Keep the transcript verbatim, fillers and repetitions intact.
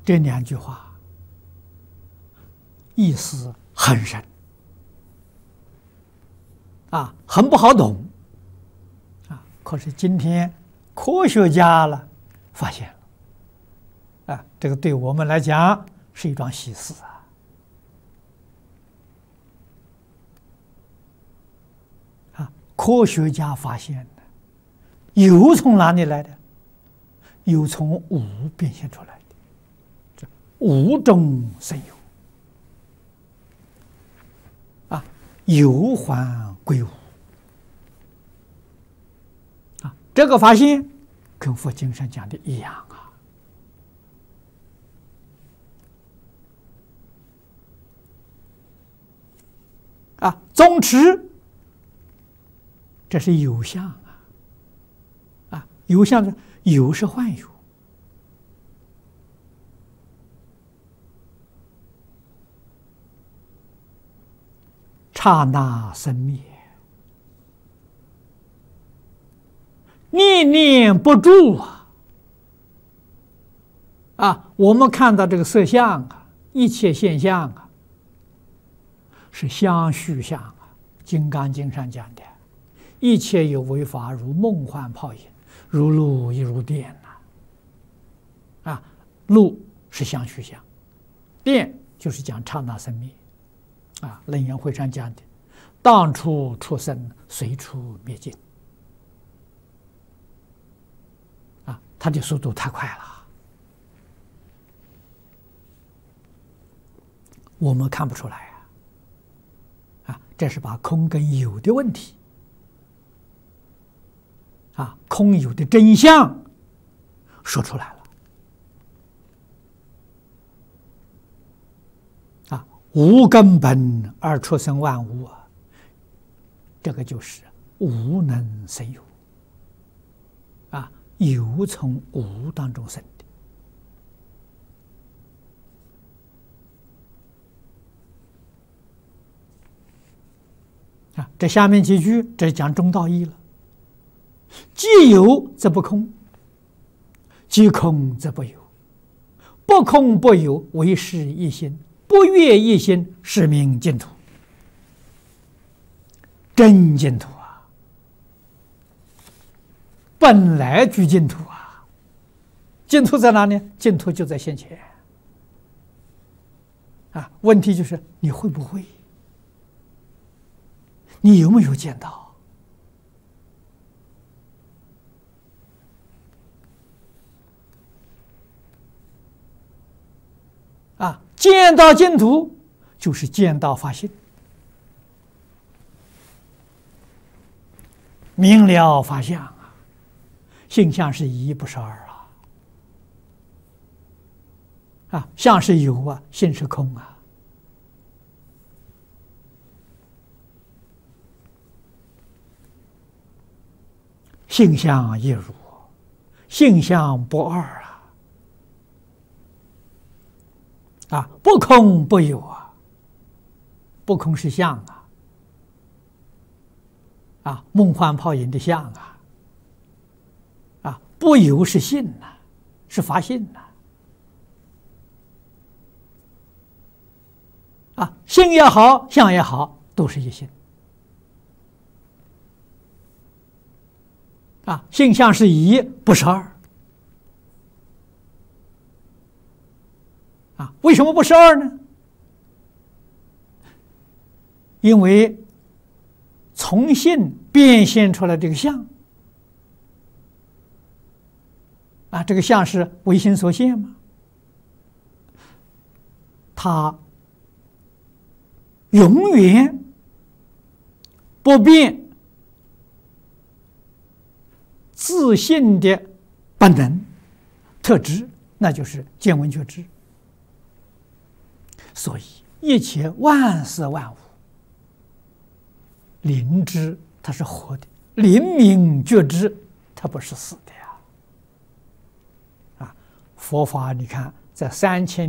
这两句话意思很深啊，很不好懂啊。可是今天科学家了发现了啊，这个对我们来讲是一桩喜事啊。啊，科学家发现的有从哪里来的？有从无变现出来的，这无中生有啊，有还归无啊。这个发现跟佛经上讲的一样啊。啊，总持这是有相啊，啊，有相的有是幻有，刹那生灭，念念不住啊！啊，我们看到这个色相啊，一切现象啊，是相续相啊，《金刚经》上讲的，一切有为法，如梦幻泡影，如露亦如电呐。啊，露是相续相，电就是讲刹那生灭。啊，楞严会上讲的，当处出生，随处灭尽。啊，它的速度太快了，我们看不出来啊。啊，这是把空跟有的问题，啊，空有的真相说出来了。啊，无根本而出生万物啊，这个就是无能生有。啊，有从无当中生的。啊，这下面几句这是讲中道义了。既有则不空，既空则不有，不空不有，为是一心，不越一心，是名净土。真净土啊，本来具净土啊。净土在哪里？净土就在现前啊。问题就是你会不会？你有没有见到？啊，见到净土就是见到法性，明了法相啊，性相是一，不是二啊。啊，相是有啊，性是空啊。性相亦如，性相不二啊。啊，不空不有啊，不空是相啊，啊，梦幻泡影的相啊，啊，不有是性呐、啊，是法性呐、啊，啊，性也好，相也好，都是一性，啊，性相是一，不是二。啊，为什么不是二呢？因为从性变现出来这个相，啊，这个相是唯心所现嘛，它永远不变自性的本能特质，那就是见闻觉知。所以一切万事万物，灵知它是活的，灵明觉知它不是死的呀。啊，佛法你看在三千